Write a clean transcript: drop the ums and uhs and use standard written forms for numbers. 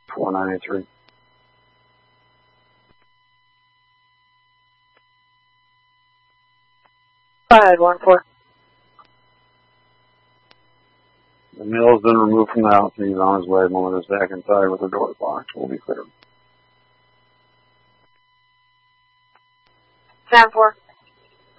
493. Go ahead, 1-4. The male has been removed from the house and he's on his way. The moment is back inside with the doors locked. We'll be clear. 10-4.